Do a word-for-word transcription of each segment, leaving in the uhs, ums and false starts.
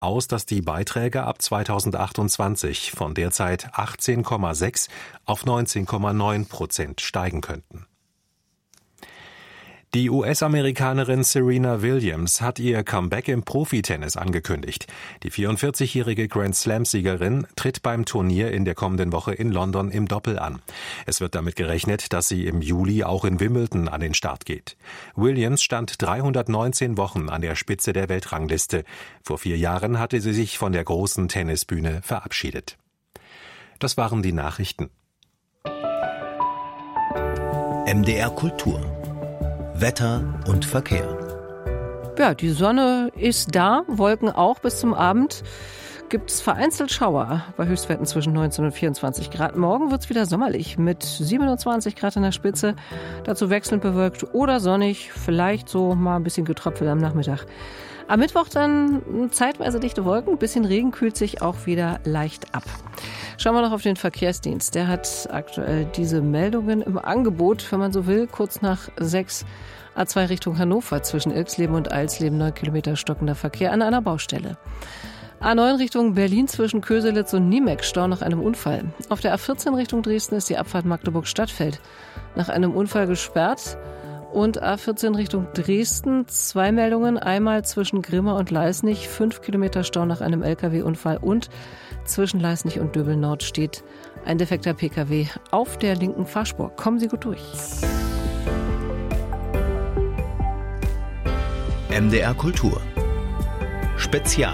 aus, dass die Beiträge ab zweitausendachtundzwanzig von derzeit achtzehn Komma sechs auf neunzehn Komma neun Prozent steigen könnten. Die U S-Amerikanerin Serena Williams hat ihr Comeback im Profitennis angekündigt. Die vierundvierzigjährige Grand-Slam-Siegerin tritt beim Turnier in der kommenden Woche in London im Doppel an. Es wird damit gerechnet, dass sie im Juli auch in Wimbledon an den Start geht. Williams stand dreihundertneunzehn Wochen an der Spitze der Weltrangliste. Vor vier Jahren hatte sie sich von der großen Tennisbühne verabschiedet. Das waren die Nachrichten. M D R Kultur. Wetter und Verkehr. Ja, die Sonne ist da, Wolken auch bis zum Abend. Gibt es vereinzelt Schauer bei Höchstwerten zwischen neunzehn und vierundzwanzig Grad. Morgen wird es wieder sommerlich mit siebenundzwanzig Grad an der Spitze. Dazu wechselnd bewölkt oder sonnig, vielleicht so mal ein bisschen getröpfelt am Nachmittag. Am Mittwoch dann zeitweise dichte Wolken, ein bisschen Regen, kühlt sich auch wieder leicht ab. Schauen wir noch auf den Verkehrsdienst. Der hat aktuell diese Meldungen im Angebot, wenn man so will, kurz nach sechs. A zwei Richtung Hannover zwischen Ilksleben und Eilsleben, neun Kilometer stockender Verkehr an einer Baustelle. A neun Richtung Berlin zwischen Köselitz und Niemeck, Stau nach einem Unfall. Auf der A vierzehn Richtung Dresden ist die Abfahrt Magdeburg-Stadtfeld nach einem Unfall gesperrt. Und A vierzehn Richtung Dresden, zwei Meldungen, einmal zwischen Grimma und Leisnig, fünf Kilometer Stau nach einem L K W-Unfall und zwischen Leisnig und Döbel-Nord steht ein defekter P K W auf der linken Fahrspur. Kommen Sie gut durch. M D R Kultur. Spezial.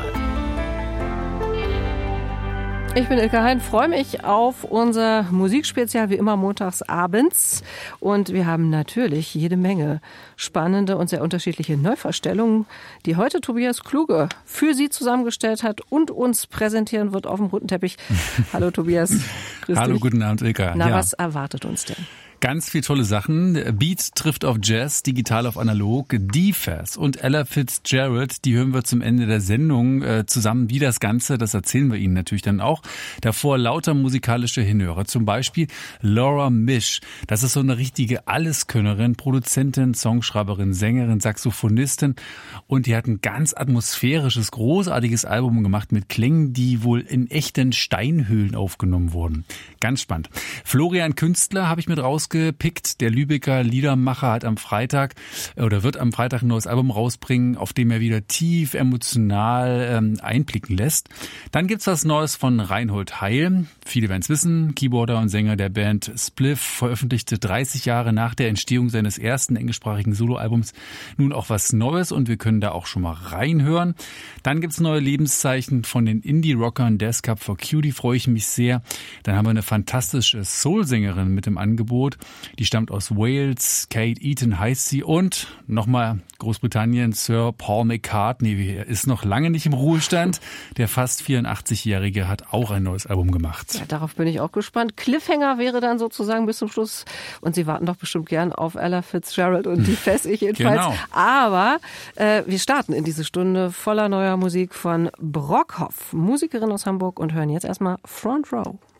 Ich bin Ilka Hein, freue mich auf unser Musikspezial, wie immer montags abends. Und wir haben natürlich jede Menge spannende und sehr unterschiedliche Neuvorstellungen, die heute Tobias Kluge für Sie zusammengestellt hat und uns präsentieren wird auf dem roten Teppich. Hallo Tobias. Grüß Hallo, dich. guten Abend Ilka. Na, ja. Was erwartet uns denn? Ganz viel tolle Sachen. Beat trifft auf Jazz, digital auf analog. D-Faz und Ella Fitzgerald, die hören wir zum Ende der Sendung äh, zusammen. Wie das Ganze, das erzählen wir Ihnen natürlich dann auch. Davor lauter musikalische Hinhörer. Zum Beispiel Laura Misch. Das ist so eine richtige Alleskönnerin, Produzentin, Songschreiberin, Sängerin, Saxophonistin. Und die hat ein ganz atmosphärisches, großartiges Album gemacht mit Klängen, die wohl in echten Steinhöhlen aufgenommen wurden. Ganz spannend. Florian Künstler habe ich mit raus gepickt. Der Lübecker Liedermacher hat am Freitag oder wird am Freitag ein neues Album rausbringen, auf dem er wieder tief emotional ähm, einblicken lässt. Dann gibt's was Neues von Reinhold Heil. Viele werden es wissen. Keyboarder und Sänger der Band Spliff veröffentlichte dreißig Jahre nach der Entstehung seines ersten englischsprachigen Soloalbums nun auch was Neues und wir können da auch schon mal reinhören. Dann gibt's neue Lebenszeichen von den Indie-Rockern Death Cup for Cutie, freue ich mich sehr. Dann haben wir eine fantastische Soul-Sängerin mit im Angebot. Die stammt aus Wales, Kate Eaton heißt sie und nochmal Großbritannien, Sir Paul McCartney, er ist noch lange nicht im Ruhestand. Der fast vierundachtzigjährige hat auch ein neues Album gemacht. Ja, darauf bin ich auch gespannt. Cliffhanger wäre dann sozusagen bis zum Schluss und Sie warten doch bestimmt gern auf Ella Fitzgerald und die Fez, ich jedenfalls. Genau. Aber äh, wir starten in diese Stunde voller neuer Musik von Brockhoff, Musikerin aus Hamburg und hören jetzt erstmal Front Row.